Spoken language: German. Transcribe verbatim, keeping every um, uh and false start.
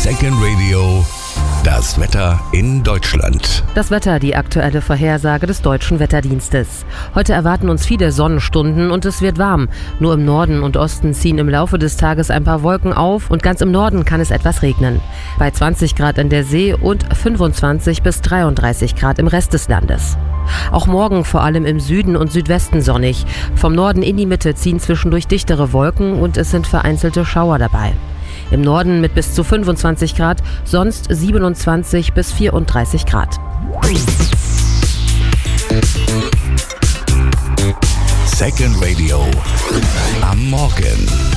Second Radio, das Wetter in Deutschland. Das Wetter, die aktuelle Vorhersage des Deutschen Wetterdienstes. Heute erwarten uns viele Sonnenstunden und es wird warm. Nur im Norden und Osten ziehen im Laufe des Tages ein paar Wolken auf und ganz im Norden kann es etwas regnen. Bei zwanzig Grad in der See und fünfundzwanzig bis dreiunddreißig Grad im Rest des Landes. Auch morgen vor allem im Süden und Südwesten sonnig. Vom Norden in die Mitte ziehen zwischendurch dichtere Wolken und es sind vereinzelte Schauer dabei. Im Norden mit bis zu fünfundzwanzig Grad, sonst siebenundzwanzig bis vierunddreißig Grad. Second Radio am Morgen.